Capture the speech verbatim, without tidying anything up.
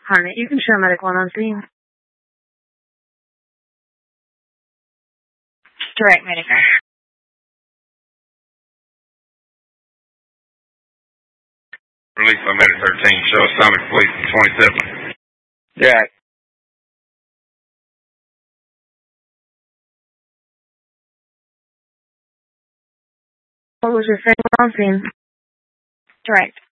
Honey, you can show medical on scene. Direct medical. Release by Medic thirteen. Show Summit Police in twenty-seven. Yeah. What was your second on scene? Direct.